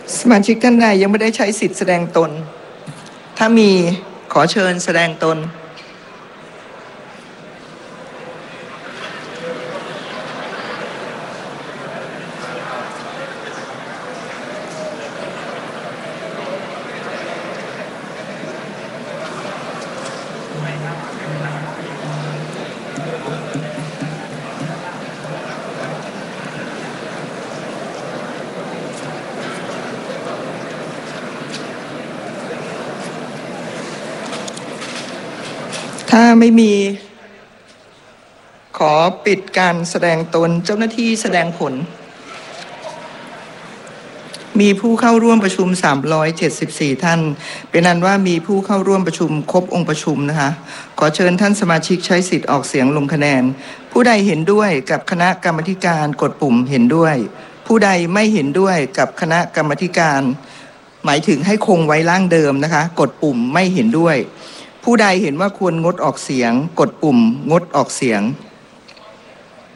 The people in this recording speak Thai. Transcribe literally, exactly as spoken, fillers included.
สมาชิกท่านใดยังไม่ได้ใช้สิทธิแสดงตนถ้ามีขอเชิญแสดงตนถ้าไม่มีขอปิดการแสดงตนเจ้าหน้าที่แสดงผลมีผู้เข้าร่วมประชุมสามร้อยเจ็ดสิบสี่ท่านเป็นนั้นว่ามีผู้เข้าร่วมประชุมครบองค์ประชุมนะคะขอเชิญท่านสมาชิกใช้สิทธิ์ออกเสียงลงคะแนนผู้ใดเห็นด้วยกับคณะกรรมาธิการกดปุ่มเห็นด้วยผู้ใดไม่เห็นด้วยกับคณะกรรมาธิการหมายถึงให้คงไว้ร่างเดิมนะคะกดปุ่มไม่เห็นด้วยผู้ใดเห็นว่าควรงดออกเสียงกดปุ่มงดออกเสียง